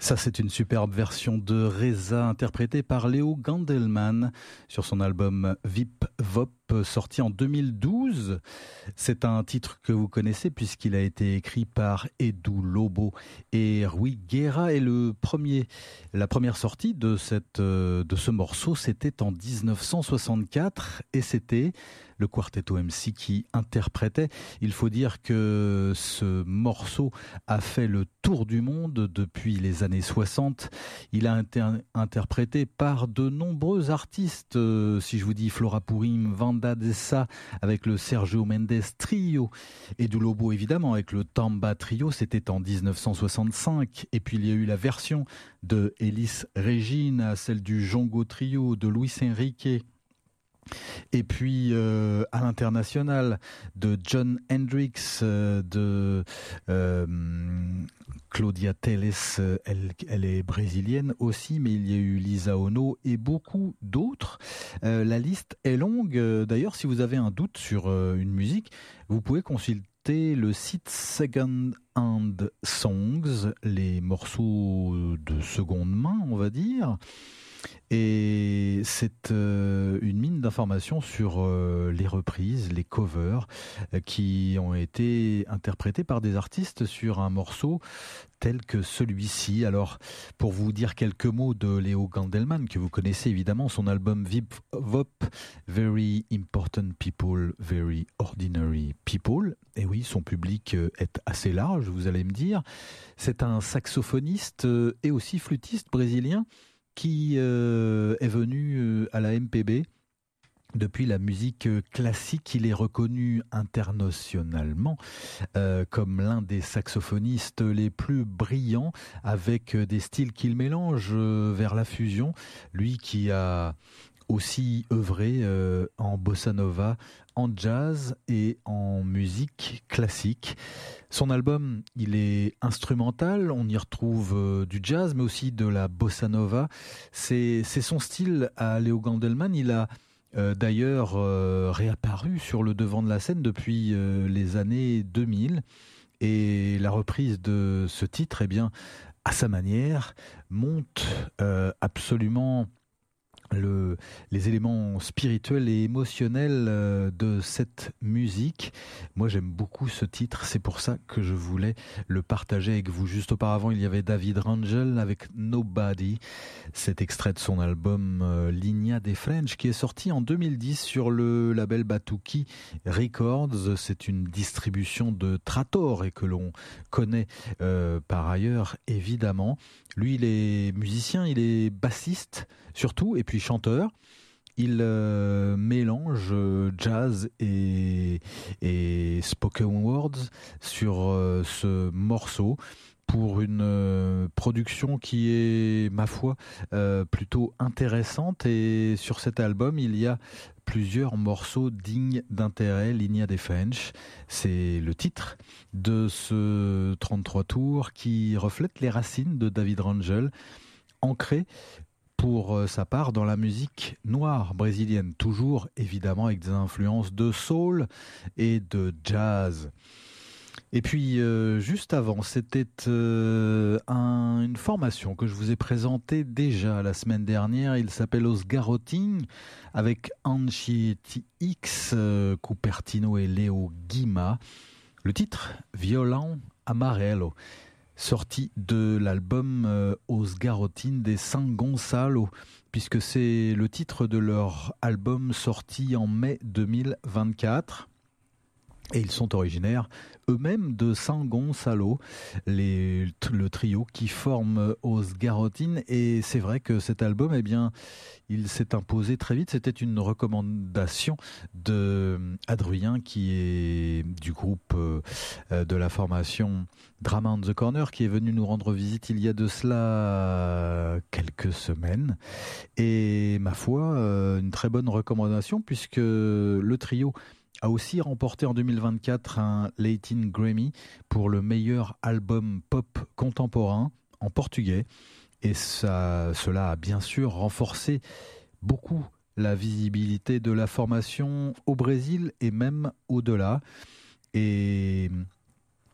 Ça, c'est une superbe version de Reza interprétée par Léo Gandelman sur son album Vip Vop sorti en 2012. C'est un titre que vous connaissez puisqu'il a été écrit par Edu Lobo et Rui Guerra et la première sortie de ce morceau, c'était en 1964 et c'était le Quartetto MC qui interprétait. Il faut dire que ce morceau a fait le tour du monde depuis les années 60. Il a été interprété par de nombreux artistes. Si je vous dis Flora Purim, Vanda Dessa avec le Sergio Mendes Trio, Edu Lobo évidemment avec le Tamba Trio, c'était en 1965. Et puis il y a eu la version de Elis Regina, celle du Jongo Trio, de Luis Enrique. Et puis à l'international de John Hendricks, de Claudia Teles, elle est brésilienne aussi, mais il y a eu Lisa Ono et beaucoup d'autres. La liste est longue. D'ailleurs, si vous avez un doute sur une musique, vous pouvez consulter le site Second Hand Songs, les morceaux de seconde main, on va dire. Et c'est une mine d'informations sur les reprises, les covers qui ont été interprétés par des artistes sur un morceau tel que celui-ci. Alors, pour vous dire quelques mots de Léo Gandelman, que vous connaissez évidemment, son album Vip Vop, Very Important People, Very Ordinary People. Et oui, son public est assez large, vous allez me dire. C'est un saxophoniste et aussi flûtiste brésilien qui est venu à la MPB depuis la musique classique. Il est reconnu internationalement comme l'un des saxophonistes les plus brillants, avec des styles qu'il mélange vers la fusion. Lui qui a aussi œuvré en bossa nova, en jazz et en musique classique. Son album, il est instrumental, on y retrouve du jazz, mais aussi de la bossa nova. C'est son style à Léo Gandelman. Il a d'ailleurs réapparu sur le devant de la scène depuis les années 2000. Et la reprise de ce titre, eh bien, à sa manière, montre absolument les éléments spirituels et émotionnels de cette musique. Moi, j'aime beaucoup ce titre, c'est pour ça que je voulais le partager avec vous. Juste auparavant, il y avait David Rangel avec Nobody, cet extrait de son album Linea de French, qui est sorti en 2010 sur le label Batuki Records. C'est une distribution de Trator et que l'on connaît par ailleurs, évidemment. Lui, il est musicien, il est bassiste surtout, et puis chanteur. Il mélange jazz et spoken words sur ce morceau pour une production qui est, ma foi, plutôt intéressante. Et sur cet album, il y a plusieurs morceaux dignes d'intérêt. Linea de French, c'est le titre de ce 33 tours qui reflète les racines de David Rangel, ancré pour sa part dans la musique noire brésilienne, toujours évidemment avec des influences de soul et de jazz. Et puis juste avant, c'était une formation que je vous ai présentée déjà la semaine dernière. Il s'appelle Os Garotinhos avec Anchieti X, Cupertino et Léo Guima. Le titre, Violão Amarelo, sorti de l'album Os Garotinhos de San Gonçalo, puisque c'est le titre de leur album sorti en mai 2024. Et ils sont originaires eux-mêmes de San Gonçalo, le trio qui forme Os Garotinhos. Et c'est vrai que cet album, eh bien, il s'est imposé très vite. C'était une recommandation de Adrien, qui est du groupe de la formation Drama on the Corner, qui est venu nous rendre visite il y a de cela quelques semaines. Et ma foi, une très bonne recommandation, puisque le trio a aussi remporté en 2024 un Latin Grammy pour le meilleur album pop contemporain en portugais. Et cela a bien sûr renforcé beaucoup la visibilité de la formation au Brésil et même au-delà. Et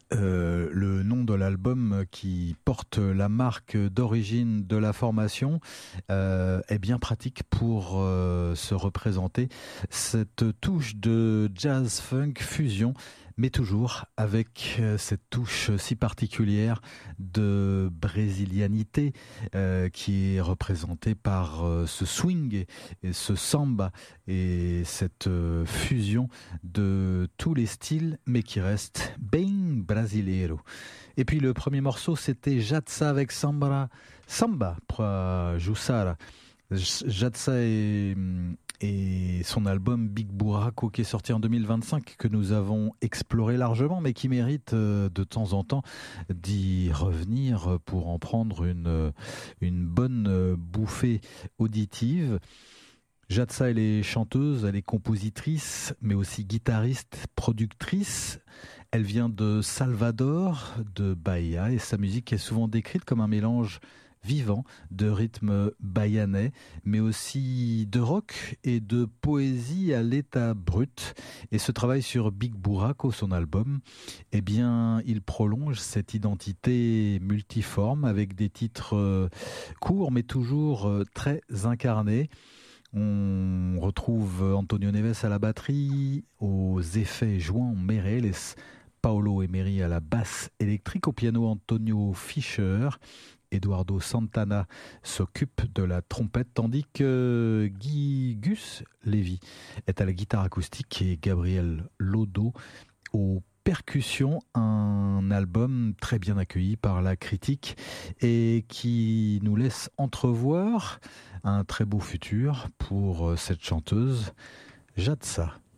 Le nom de l'album qui porte la marque d'origine de la formation est bien pratique pour se représenter cette touche de jazz funk fusion, mais toujours avec cette touche si particulière de brésilianité qui est représentée par ce swing et ce samba et cette fusion de tous les styles, mais qui reste bem brasileiro. Et puis le premier morceau, c'était Jatsa avec Samba para Jussara. Jatsa et son album Big Buraco qui est sorti en 2025, que nous avons exploré largement, mais qui mérite de temps en temps d'y revenir pour en prendre une bonne bouffée auditive. Jatsa, elle est chanteuse, elle est compositrice, mais aussi guitariste, productrice. Elle vient de Salvador, de Bahia, et sa musique est souvent décrite comme un mélange vivant de rythme bahianais, mais aussi de rock et de poésie à l'état brut. Et ce travail sur Big Buraco, son album, eh bien, il prolonge cette identité multiforme avec des titres courts, mais toujours très incarnés. On retrouve Antonio Neves à la batterie, aux effets João Meirelles, Paolo Emery à la basse électrique, au piano Antonio Fischer, Eduardo Santana s'occupe de la trompette, tandis que Gus Levy est à la guitare acoustique et Gabriel Lodo aux percussions. Un album très bien accueilli par la critique et qui nous laisse entrevoir un très beau futur pour cette chanteuse Jatsa.